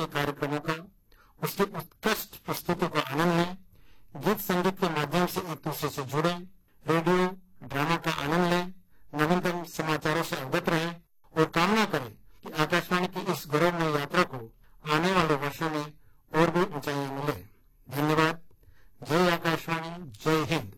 कार्यक्रमों का, उसकी उत्कृष्ट प्रस्तुति का आनंद लें, गीत संगीत के माध्यम से एक दूसरे से जुड़े, रेडियो ड्रामा का आनंद लें, नवीनतम समाचारों से अवगत रहें और कामना करें कि आकाशवाणी की इस गौरवमय यात्रा को आने वाले वर्षों में और भी ऊंचाइयां मिले। धन्यवाद। जय आकाशवाणी, जय हिंद।